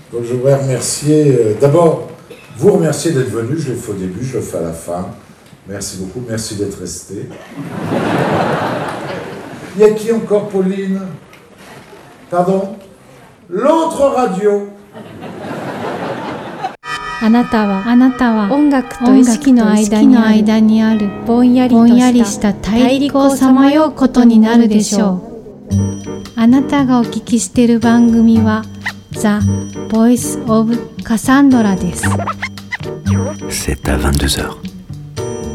Donc je voudrais remercier, d'abord, vous remercier d'être venu, je l'ai fait au début, je le fais à la fin. Merci beaucoup, merci d'être resté. Il y a qui encore, Pauline? Pardon? L'autre radio. あなたは音楽と意識の間にあるぼんやりした大陸をさまようことになるでしょう。あなたがお聞きしている番組は The Voice of Cassandra です。 C'est à 22h.